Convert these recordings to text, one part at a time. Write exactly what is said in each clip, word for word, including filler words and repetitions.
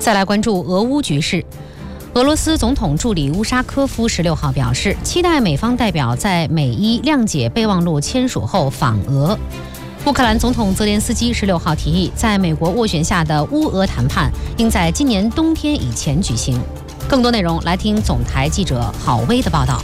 再来关注俄乌局势。俄罗斯总统助理乌沙科夫十六号表示，期待美方代表在美伊谅解备忘录签署后访俄。乌克兰总统泽连斯基十六号提议，在美国斡旋下的乌俄谈判应在今年冬天以前举行。更多内容来听总台记者郝薇的报道。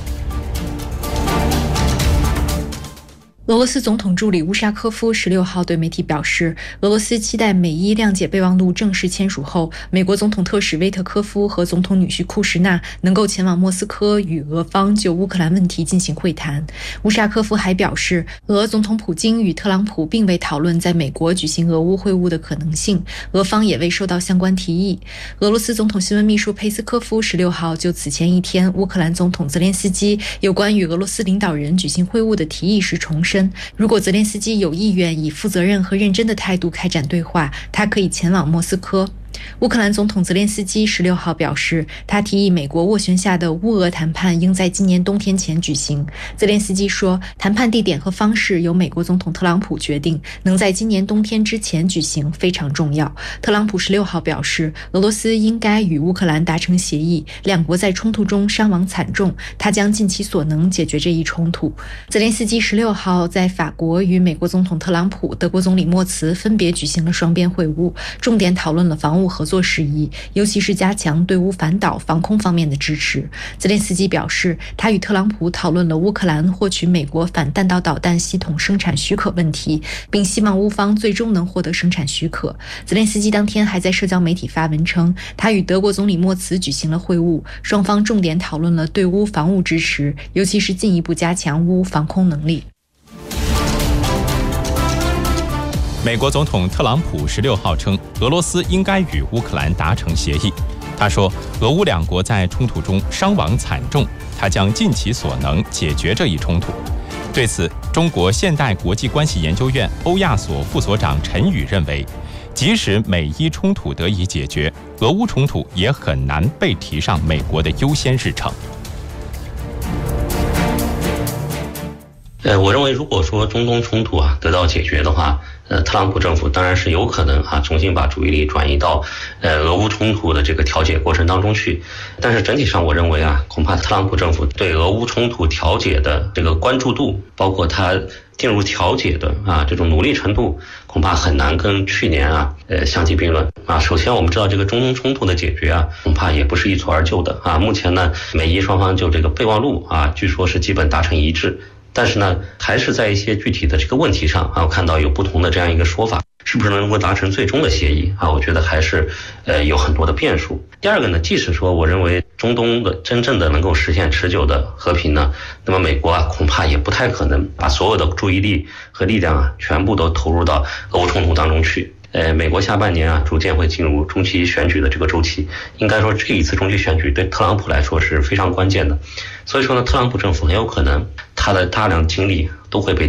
俄罗斯总统助理乌沙科夫十六号对媒体表示，俄罗斯期待美伊谅解备忘录正式签署后，美国总统特使威特科夫和总统女婿库什纳能够前往莫斯科与俄方就乌克兰问题进行会谈。乌沙科夫还表示，俄总统普京与特朗普并未讨论在美国举行俄乌会晤的可能性，俄方也未收到相关提议。俄罗斯总统新闻秘书佩斯科夫十六号就此前一天乌克兰总统泽连斯基有关与俄罗斯领导人举行会晤的提议时重申，如果泽连斯基有意愿以负责任和认真的态度开展对话，他可以前往莫斯科。乌克兰总统泽连斯基十六号表示，他提议美国斡旋下的乌俄谈判应在今年冬天前举行。泽连斯基说，谈判地点和方式由美国总统特朗普决定，能在今年冬天之前举行非常重要。特朗普十六号表示，俄罗斯应该与乌克兰达成协议，两国在冲突中伤亡惨重，他将尽其所能解决这一冲突。泽连斯基十六号在法国与美国总统特朗普、德国总理默茨分别举行了双边会晤，重点讨论了防务合作事宜，尤其是加强对乌反导防空方面的支持。泽连斯基表示，他与特朗普讨论了乌克兰获取美国反弹道导弹系统生产许可问题，并希望乌方最终能获得生产许可。泽连斯基当天还在社交媒体发文称，他与德国总理默茨举行了会晤，双方重点讨论了对乌防务支持，尤其是进一步加强乌防空能力。 美国总统特朗普十六号称，俄罗斯应该与乌克兰达成协议。他说，俄乌两国在冲突中伤亡惨重，他将尽其所能解决这一冲突。对此，中国现代国际关系研究院欧亚所副所长陈宇认为，即使美伊冲突得以解决，俄乌冲突也很难被提上美国的优先日程。 呃，我认为如果说中东冲突啊得到解决的话，呃，特朗普政府当然是有可能啊重新把注意力转移到呃俄乌冲突的这个调解过程当中去。但是整体上，我认为啊，恐怕特朗普政府对俄乌冲突调解的这个关注度，包括他进入调解的啊这种努力程度，恐怕很难跟去年啊呃相提并论啊。首先，我们知道这个中东冲突的解决啊，恐怕也不是一蹴而就的啊。目前呢，美伊双方就这个备忘录啊，据说是基本达成一致。但是呢，还是在一些具体的这个问题上啊，我看到有不同的这样一个说法，是不是能够达成最终的协议啊？我觉得还是呃有很多的变数。第二个呢，即使说我认为中东的真正的能够实现持久的和平呢，那么美国啊恐怕也不太可能把所有的注意力和力量啊全部都投入到俄乌冲突当中去。呃，美国下半年啊，逐渐会进入中期选举的这个周期。应该说，这一次中期选举对特朗普来说是非常关键的。所以说呢，特朗普政府很有可能他的大量精力都会被